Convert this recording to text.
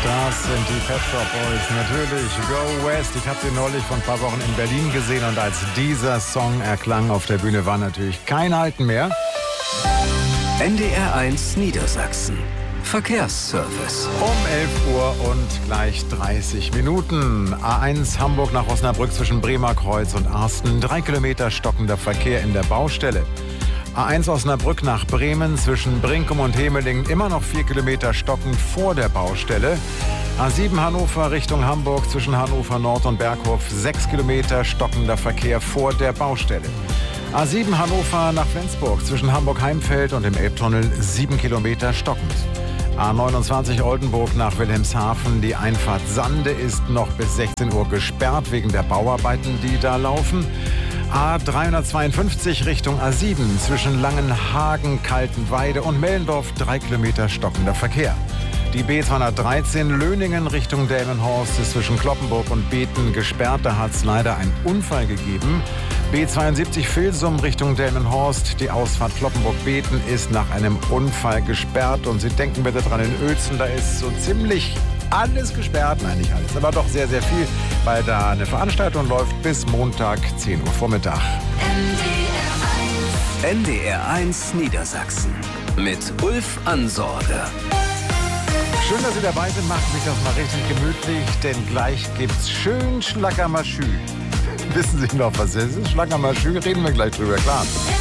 Das sind die Pet Shop Boys, natürlich. Go West. Ich habe sie neulich vor ein paar Wochen in Berlin gesehen und als dieser Song erklang auf der Bühne, war natürlich kein Halten mehr. NDR 1 Niedersachsen. Verkehrsservice. Um 11 Uhr und gleich 30 Minuten. A1 Hamburg nach Osnabrück zwischen Bremerkreuz und Arsten. 3 Kilometer stockender Verkehr in der Baustelle. A1 Osnabrück nach Bremen zwischen Brinkum und Hemelingen immer noch 4 Kilometer stockend vor der Baustelle. A7 Hannover Richtung Hamburg zwischen Hannover Nord und Berghof 6 Kilometer stockender Verkehr vor der Baustelle. A7 Hannover nach Flensburg zwischen Hamburg-Heimfeld und dem Elbtunnel 7 Kilometer stockend. A29 Oldenburg nach Wilhelmshaven, die Einfahrt Sande ist noch bis 16 Uhr gesperrt wegen der Bauarbeiten, die da laufen. A352 Richtung A7 zwischen Langenhagen, Kaltenweide und Mellendorf 3 Kilometer stockender Verkehr. Die B213 Löningen Richtung Delmenhorst ist zwischen Cloppenburg und Beten gesperrt. Da hat es leider einen Unfall gegeben. B72 Vilsum Richtung Delmenhorst. Die Ausfahrt Cloppenburg-Beten ist nach einem Unfall gesperrt. Und Sie denken bitte dran, in Uelzen, da ist so ziemlich alles gesperrt. Nein, nicht alles, aber doch sehr, sehr viel, weil da eine Veranstaltung läuft bis Montag 10 Uhr Vormittag. NDR 1 Niedersachsen mit Ulf Ansorge. Schön, dass Sie dabei sind. Machen Sie sich das mal richtig gemütlich, denn gleich gibt's schön Schlackermaschü. Wissen Sie noch, was das ist? Schlackermaschü, reden wir gleich drüber, klar.